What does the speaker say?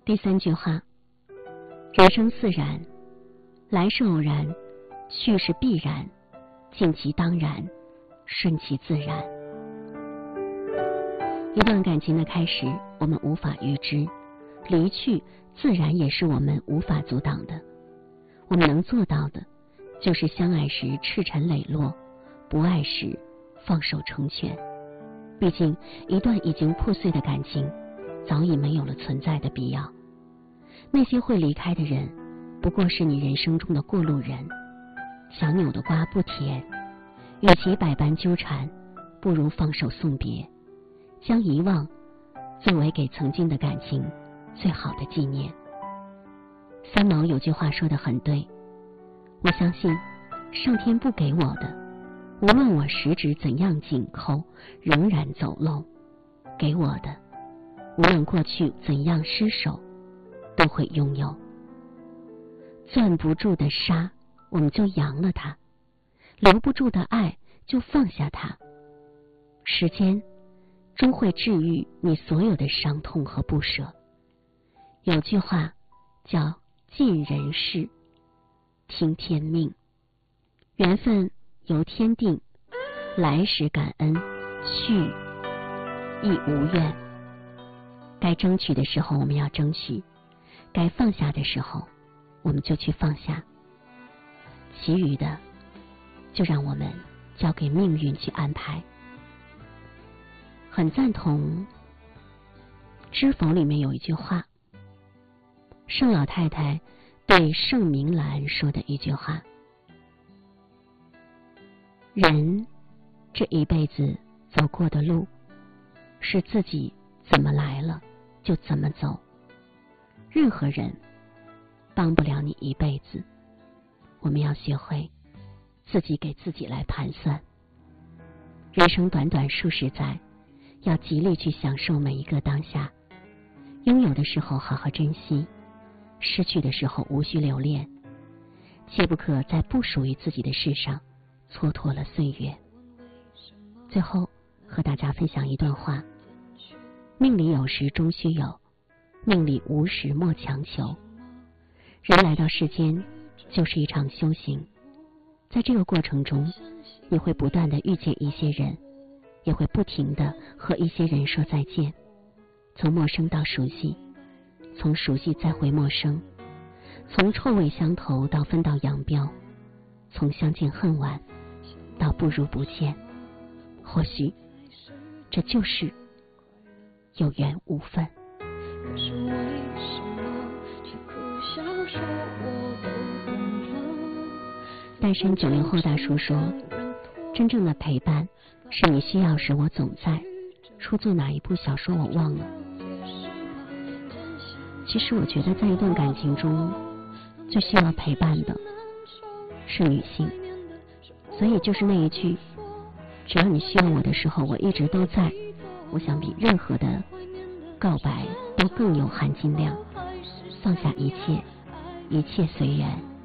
第3句话，人生自然，来是偶然，去是必然，尽其当然，顺其自然。一段感情的开始，我们无法预知，离去自然也是我们无法阻挡的。我们能做到的，就是相爱时赤诚磊落，不爱时放手成全。毕竟一段已经破碎的感情，早已没有了存在的必要。那些会离开的人，不过是你人生中的过路人。强扭的瓜不甜，与其百般纠缠，不如放手送别，将遗忘作为给曾经的感情最好的纪念。三毛有句话说得很对，我相信上天不给我的，无论我十指怎样紧扣，仍然走漏；给我的，无论过去怎样失手，都会拥有。攥不住的沙，我们就扬了它；留不住的爱，就放下它。时间终会治愈你所有的伤痛和不舍。有句话叫尽人事，听天命。缘分由天定，来时感恩，去亦无怨。该争取的时候我们要争取，该放下的时候我们就去放下，其余的就让我们交给命运去安排。很赞同知否里面有一句话，盛老太太对盛明兰说的一句话，人这一辈子走过的路，是自己怎么来了就怎么走，任何人帮不了你一辈子。我们要学会自己给自己来盘算。人生短短数十载，要极力去享受每一个当下。拥有的时候好好珍惜，失去的时候无需留恋，切不可在不属于自己的事上蹉跎了岁月。最后和大家分享一段话，命里有时终须有，命里无时莫强求。人来到世间就是一场修行，在这个过程中，你会不断地遇见一些人，也会不停地和一些人说再见。从陌生到熟悉，从熟悉再回陌生，从臭味相投到分道扬镳，从相见恨晚到不如不见。或许这就是有缘无分。 可是为什么却苦笑说我不懂了。 单身90后大叔说，真正的陪伴是你需要时我总在。出自哪一部小说我忘了。其实我觉得在一段感情中最需要陪伴的是女性，所以就是那一句，只要你需要我的时候我一直都在，我想比任何的告白都更有含金量。放下一切，一切随缘。